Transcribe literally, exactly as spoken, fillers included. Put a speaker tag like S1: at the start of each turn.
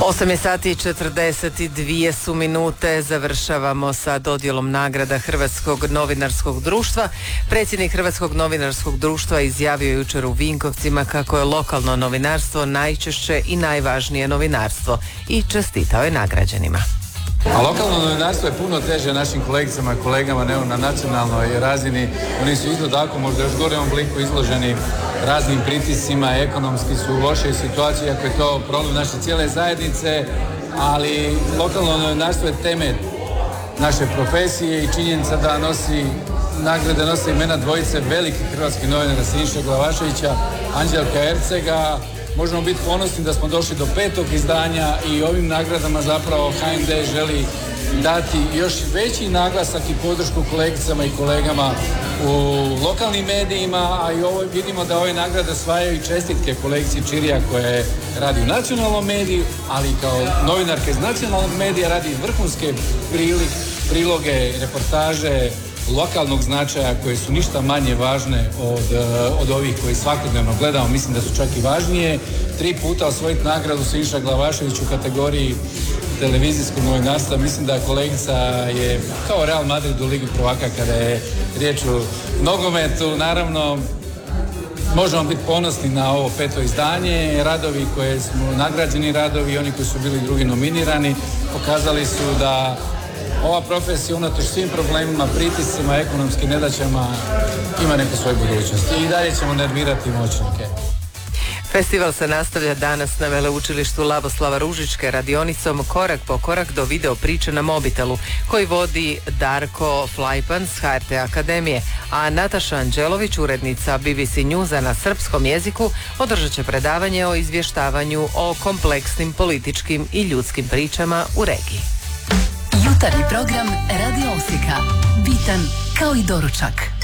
S1: osam je sati i četrdeset dvije su minute. Završavamo sa dodjelom nagrada Hrvatskog novinarskog društva. Predsjednik Hrvatskog novinarskog društva izjavio jučer u Vinkovcima kako je lokalno novinarstvo najčešće i najvažnije novinarstvo i čestitao je nagrađenima.
S2: A lokalno novinarstvo je puno teže našim kolegicama i kolegama nego na nacionalnoj razini. Oni su isto tako, možda još gorem obliku, izloženi raznim pritiscima, ekonomski su u lošoj situaciji, ako je to problem naše cijele zajednice, ali lokalno novinarstvo je temelj naše profesije i činjenica da nosi nagrade, nosi imena dvojice velikih hrvatskih novinara, Siniše Glavaševića, Anđelka Ercega. Možemo biti ponosni da smo došli do petog izdanja i ovim nagradama zapravo H N D želi dati još veći naglasak i podršku kolegicama i kolegama u lokalnim medijima, a i ovo vidimo da ove nagrade osvajaju i čestitke kolegici Čirija koja radi u nacionalnom mediju, ali kao novinarka iz nacionalnog medija radi vrhunske prilik, priloge, reportaže lokalnog značaja koje su ništa manje važne od, od ovih koji svakodnevno gledamo, mislim da su čak i važnije. Tri puta osvojiti nagradu Siniša Glavašević u kategoriji televizijskog novinarstva, mislim da kolegica je kao Real Madrid u Ligi prvaka kada je riječ o nogometu. Naravno, možemo biti ponosni na ovo peto izdanje. Radovi koje smo, nagrađeni radovi i oni koji su bili drugi nominirani, pokazali su da ova profesija unatoč svim problemima, pritiscima, ekonomskim nedaćama ima neku svoju budućnost i dalje ćemo nervirati moćnike.
S1: Festival se nastavlja danas na Veleučilištu Lavoslava Ružičke radionicom Korak po korak do video priče na mobitelu koji vodi Darko Flajpan s H R T Akademije, a Nataša Anđelović, urednica B B C Newsa na srpskom jeziku, održat će predavanje o izvještavanju o kompleksnim političkim i ljudskim pričama u regiji.
S3: Jutarnji program Radio Osijeka. Bitan kao i doručak.